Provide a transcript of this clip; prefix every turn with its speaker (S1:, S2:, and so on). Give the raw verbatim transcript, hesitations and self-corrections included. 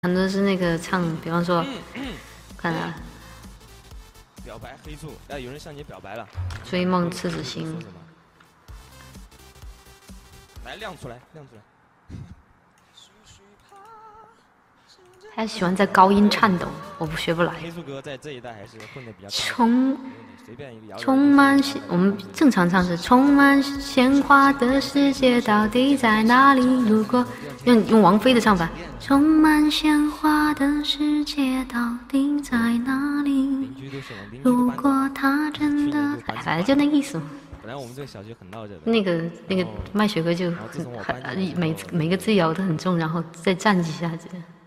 S1: 很多是那个唱，比方说，看啊，
S2: 表白黑醋，哎，有人向你表白了。
S1: 追梦赤子心。
S2: 来亮出来，亮出来。
S1: 他喜欢在高音颤抖，我不学不来。
S2: 黑醋哥在这一代还是混得比较
S1: 充
S2: 随便一个
S1: 充满我们正常唱是充满鲜花的世界到底在哪里？如果用用王菲的唱法，充满鲜花的世界到底在哪里？如果他真的，反正就那意思嘛。
S2: 本来我们这个小区很闹热的。
S1: 那个那个麦雪哥就很很每每个字咬得很重，然后再站几下子。